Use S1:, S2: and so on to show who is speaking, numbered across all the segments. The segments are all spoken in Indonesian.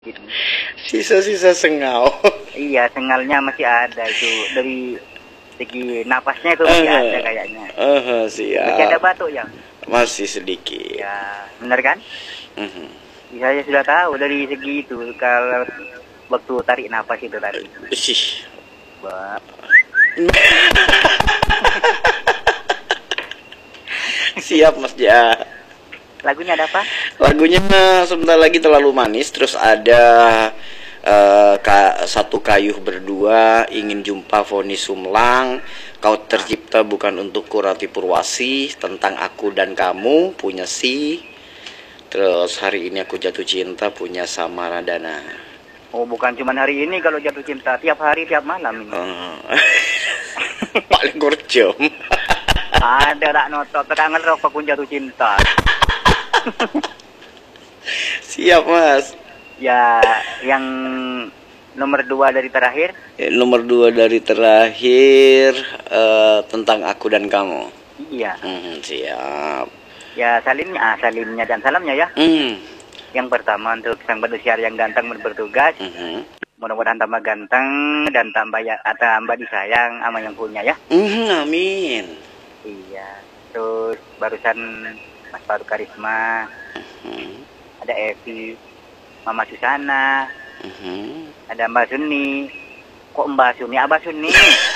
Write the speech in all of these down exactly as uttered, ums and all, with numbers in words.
S1: Gitu.
S2: Sisa-sisa sengau.
S1: Iya, sengalnya masih ada itu dari segi napasnya itu masih
S2: uh,
S1: ada kayaknya.
S2: Uh, siap.
S1: Masih ada batuk ya?
S2: Masih sedikit.
S1: Ya, benar kan?
S2: Uh-huh.
S1: Saya sudah tahu dari segi itu kalau waktu tarik napas itu tadi.
S2: Sih. Siap Mas Ja.
S1: Lagunya ada apa?
S2: Lagunya sebentar lagi Terlalu Manis. Terus ada uh, ka, Satu Kayuh Berdua, Ingin Jumpa Foni Sumlang, Kau Tercipta Bukan Untukku Rati Purwasi, Tentang Aku dan Kamu punya Si. Terus Hari Ini Aku Jatuh Cinta punya Samaradana.
S1: Oh, bukan cuma hari ini kalau jatuh cinta, tiap hari tiap malam ini.
S2: Uh, paling kurjom.
S1: Ada rak notok tekangan rokok pun jatuh cinta.
S2: Siap Mas.
S1: Ya, yang nomor dua dari terakhir.
S2: Ya, nomor dua dari terakhir uh, Tentang Aku dan Kamu.
S1: Iya.
S2: Hmm, siap.
S1: Ya, salimnya, ah, salimnya dan salamnya ya.
S2: Hmm.
S1: Yang pertama untuk sang manusia yang ganteng bertugas.
S2: Hmm.
S1: Mudah-mudahan tambah ganteng dan tambah ya, tambah disayang sama yang punya ya.
S2: Hmm, amin.
S1: Iya. Terus barusan Mas Faru Karisma.
S2: Hmm.
S1: Ada Evi, Mama Susana,
S2: uh-huh.
S1: ada Mbak Suni. Kok Mbak Suni? Abah Suni.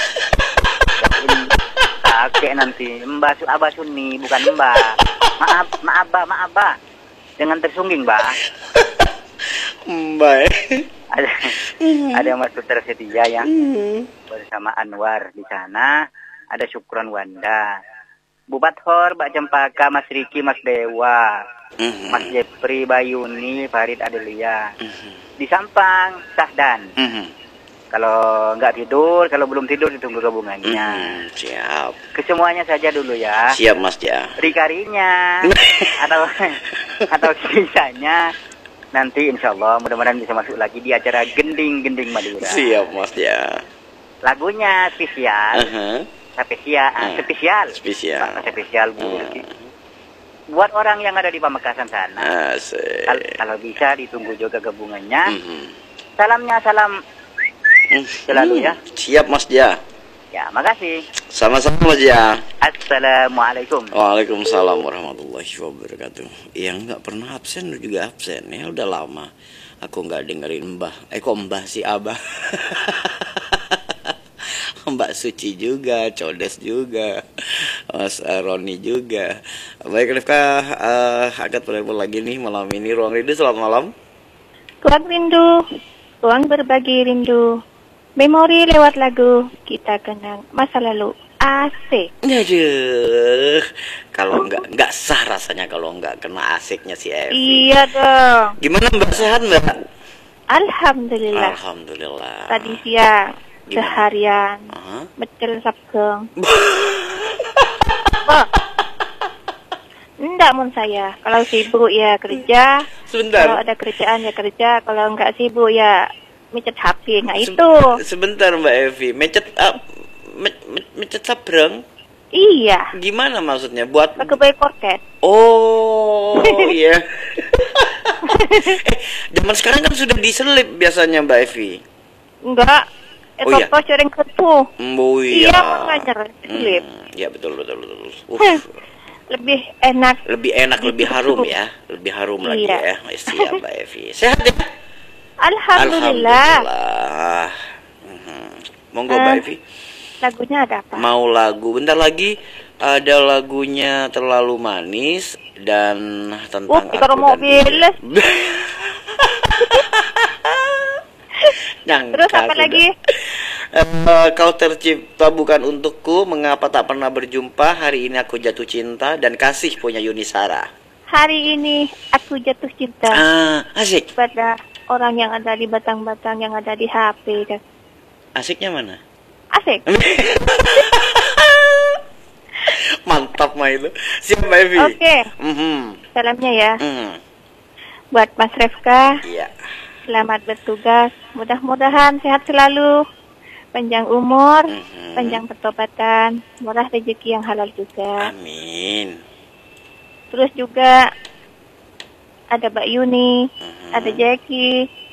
S1: Kakek nanti Mbak Su Abah Suni, bukan Mbak. Maaf, maaf Mbak, maaf Mbak. Dengan tersungging Mbak.
S2: Mbak.
S1: Ada, ada Mas Putra Setia ya, bersama Anwar di sana. Ada Syukron Wanda, Bu Bathor, Mbak Cempaka, Mas Riki, Mas Dewa. Uh-huh. Mas Jepri, Bayuni, Farid Adelia. Uh-huh. Di Sampang, Sahdan. Uh-huh. Kalau nggak tidur, kalau belum tidur ditunggu gabungannya. Uh-huh.
S2: Siap.
S1: Kesemuanya saja dulu ya.
S2: Siap Mas Ja.
S1: Rikarinya atau atau sisanya nanti insya Allah mudah-mudahan bisa masuk lagi di acara Gending-Gending Madura.
S2: Siap Mas Ja.
S1: Lagunya spesial. Uh-huh. Spesial, uh, spesial.
S2: Spesial.
S1: Spesial Bu. Uh-huh. Buat orang yang ada di Pamekasan sana. Kal kalau bisa ditunggu juga gabungannya. Mm-hmm. Salamnya salam mm-hmm. selalu ya.
S2: Siap Mas Ja.
S1: Ya, makasih.
S2: Sama-sama Mas Ja.
S1: Assalamualaikum.
S2: Waalaikumsalam warahmatullahi wabarakatuh. Yang nggak pernah absen juga absen ya, udah lama. Aku nggak dengerin Mbah. Eh kok Mbah si Abah. Mbak Suci juga, Codes juga, Mas Roni juga. Baik Rifka, uh, agak berlalu lagi nih malam ini Ruang Rindu. Selamat malam.
S3: Ruang Rindu, ruang berbagi rindu, memori lewat lagu, kita kenang masa lalu. Asik.
S2: Aduh, kalau nggak nggak sah rasanya kalau nggak kena asiknya si Evi.
S3: Iya dong.
S2: Gimana Mbak, sehat Mbak?
S3: Alhamdulillah.
S2: Alhamdulillah.
S3: Tadi siang. Gimana? Seharian
S2: uh-huh.
S3: Betul sabgeng. Oh. Enggak mun saya. Kalau sibuk ya kerja.
S2: Sebentar.
S3: Kalau ada kerjaan ya kerja. Kalau enggak sibuk ya mecet H P. Nah
S2: Se
S3: itu.
S2: Sebentar Mbak Evi. Mecet uh, me me mecet sabreng.
S3: Iya.
S2: Gimana maksudnya? Buat
S3: pakai bayi korket.
S2: Oh iya. eh, zaman sekarang kan sudah diselip biasanya Mbak Evi.
S3: Enggak.
S2: Oh
S3: Itu
S2: iya.
S3: apa coreng kepu?
S2: Oh iya.
S3: Iya mengajar slip.
S2: Hmm, ya betul betul betul. Uh.
S3: Lebih enak.
S2: Lebih enak, lebih harum ya, lebih harum lagi
S3: iya.
S2: ya. Siap Mbak Evi. Sehat ya?
S3: Alhamdulillah.
S2: Alhamdulillah. Hmm. Monggo uh, Mbak Evi.
S3: Lagunya ada apa?
S2: Mau lagu? Bentar lagi ada lagunya Terlalu Manis dan Tentang
S3: uh,
S2: Aku
S3: dan mobil. Terus apa lagi?
S2: Uh, kau tercipta bukan untukku, mengapa tak pernah berjumpa, hari ini aku jatuh cinta, dan kasih punya Yunisara.
S3: Hari ini aku jatuh cinta.
S2: Ah, asik.
S3: Pada orang yang ada di batang-batang yang ada di H P. Dan...
S2: Asiknya mana?
S3: Asik.
S2: Mantap mah itu. Siap Mbak Evi.
S3: Oke. Okay.
S2: Mm-hmm.
S3: Salamnya ya.
S2: Mm.
S3: Buat Mas Refka.
S2: Iya.
S3: Selamat bertugas, mudah-mudahan sehat selalu, panjang umur, mm-hmm. panjang pertobatan, murah rezeki yang halal juga.
S2: Amin.
S3: Terus juga ada Mbak Yuni, mm-hmm. ada Jackie,